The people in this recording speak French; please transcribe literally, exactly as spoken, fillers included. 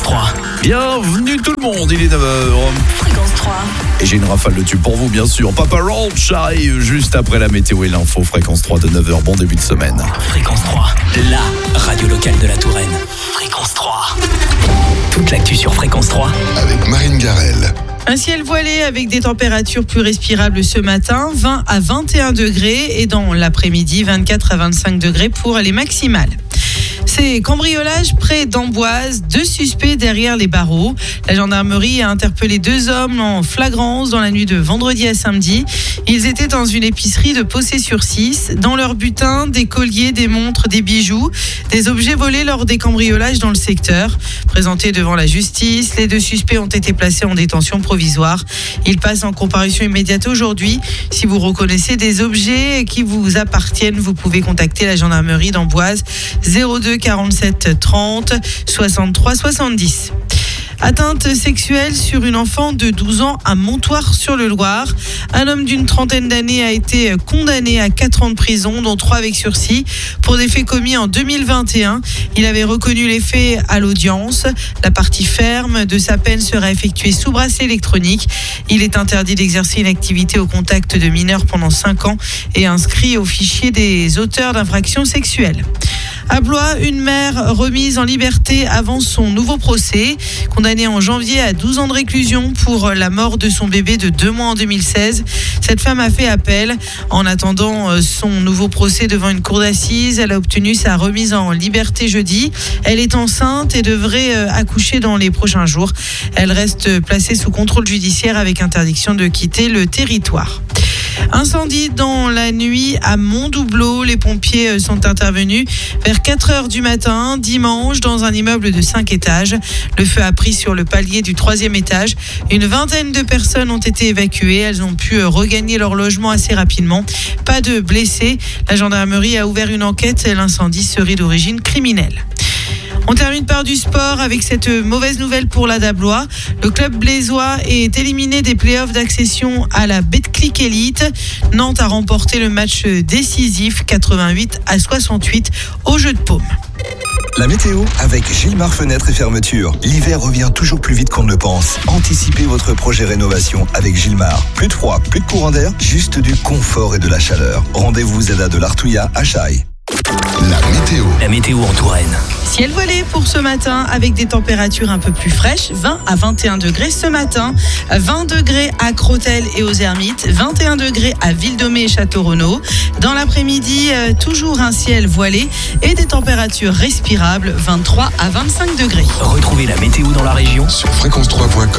Fréquence trois. Bienvenue tout le monde, il est neuf heures. Fréquence trois. Et j'ai une rafale de tubes pour vous, bien sûr. Papa Roach arrive juste après la météo et l'info. Fréquence trois de neuf heures, bon début de semaine. Fréquence trois, la radio locale de la Touraine. Fréquence trois. Toute l'actu sur Fréquence trois. Avec Marine Garel. Un ciel voilé avec des températures plus respirables ce matin, vingt à vingt et un degrés, et dans l'après-midi, vingt-quatre à vingt-cinq degrés pour les maximales. C'est cambriolage près d'Amboise, deux suspects derrière les barreaux. La gendarmerie a interpellé deux hommes en flagrance dans la nuit de vendredi à samedi. Ils étaient dans une épicerie de Possé-sur-Cisse. Dans leur butin, des colliers, des montres, des bijoux, des objets volés lors des cambriolages dans le secteur. Présentés devant la justice, les deux suspects ont été placés en détention provisoire. Ils passent en comparution immédiate aujourd'hui. Si vous reconnaissez des objets qui vous appartiennent, vous pouvez contacter la gendarmerie d'Amboise zéro deux quarante-sept trente soixante-trois soixante-dix. Atteinte sexuelle sur une enfant de douze ans à Montoire-sur-le-Loir. Un homme d'une trentaine d'années a été condamné à quatre ans de prison, dont trois avec sursis, pour des faits commis en deux mille vingt et un. Il avait reconnu les faits à l'audience. La partie ferme de sa peine sera effectuée sous bracelet électronique. Il est interdit d'exercer une activité au contact de mineurs pendant cinq ans et inscrit au fichier des auteurs d'infractions sexuelles. À Blois, une mère remise en liberté avant son nouveau procès. Condamnée en janvier à douze ans de réclusion pour la mort de son bébé de deux mois en deux mille seize. Cette femme a fait appel. En attendant son nouveau procès devant une cour d'assises, elle a obtenu sa remise en liberté jeudi. Elle est enceinte et devrait accoucher dans les prochains jours. Elle reste placée sous contrôle judiciaire avec interdiction de quitter le territoire. Incendie dans la nuit à Montdoubleau. Les pompiers sont intervenus vers quatre heures du matin, dimanche, dans un immeuble de cinq étages. Le feu a pris sur le palier du troisième étage. Une vingtaine de personnes ont été évacuées. Elles ont pu regagner leur logement assez rapidement. Pas de blessés. La gendarmerie a ouvert une enquête. L'incendie serait d'origine criminelle. On termine par du sport avec cette mauvaise nouvelle pour l'A D A Blois. Le club blésois est éliminé des playoffs d'accession à la Betclic Elite. Nantes a remporté le match décisif quatre-vingt-huit à soixante-huit au Jeu de Paume. La météo avec Gilmar Fenêtre et Fermeture. L'hiver revient toujours plus vite qu'on ne le pense. Anticipez votre projet rénovation avec Gilmar. Plus de froid, plus de courant d'air, juste du confort et de la chaleur. Rendez-vous Z A de l'Artouillat à Chaille. La météo. La météo en Touraine. Ciel voilé pour ce matin avec des températures un peu plus fraîches, vingt à vingt et un degrés ce matin, vingt degrés à Crotel et aux Hermites, vingt et un degrés à Ville-de-Mai et Château-Renaud. Dans l'après-midi, euh, toujours un ciel voilé et des températures respirables, vingt-trois à vingt-cinq degrés. Retrouvez la météo dans la région Sur fréquence trois point com.